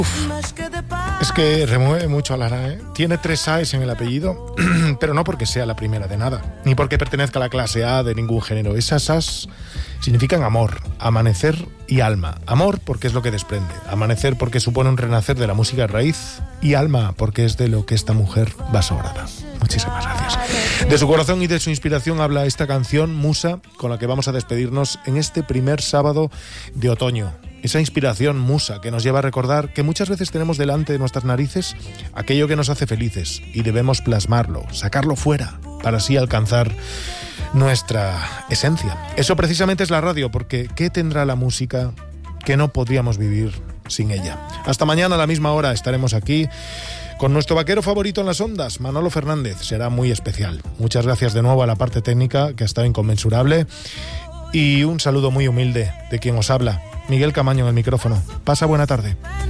Es que remueve mucho a Lara, ¿eh? Tiene 3 A's en el apellido, pero no porque sea la primera de nada, ni porque pertenezca a la clase A de ningún género. Esas A's significan amor, amanecer y alma. Amor porque es lo que desprende, amanecer porque supone un renacer de la música raíz y alma porque es de lo que esta mujer va sobrada. Muchísimas gracias. De su corazón y de su inspiración habla esta canción, Musa, con la que vamos a despedirnos en este primer sábado de otoño. Esa inspiración musa que nos lleva a recordar que muchas veces tenemos delante de nuestras narices aquello que nos hace felices y debemos plasmarlo, sacarlo fuera, para así alcanzar nuestra esencia. Eso precisamente es la radio, porque ¿qué tendrá la música que no podríamos vivir sin ella? Hasta mañana a la misma hora estaremos aquí con nuestro vaquero favorito en las ondas, Manolo Fernández. Será muy especial. Muchas gracias de nuevo a la parte técnica, que ha estado inconmensurable. Y un saludo muy humilde de quien os habla, Miguel Camaño en el micrófono. Pasa buena tarde.